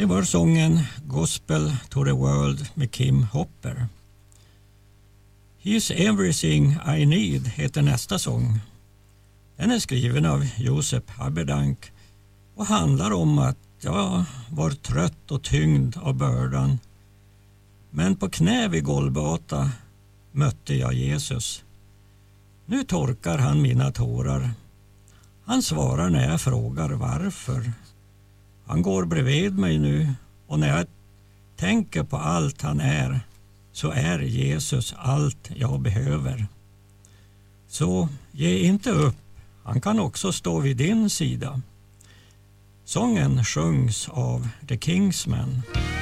Det var sången Gospel to the World med Kim Hopper. He's Everything I Need heter nästa sång. Den är skriven av Joseph Haberdank och handlar om att jag var trött och tyngd av bördan. Men på knä vid Golgata mötte jag Jesus. Nu torkar han mina tårar. Han svarar när jag frågar varför. Han går bredvid mig nu och när jag tänker på allt han är så är Jesus allt jag behöver. Så ge inte upp, han kan också stå vid din sida. Sången sjungs av The Kingsmen.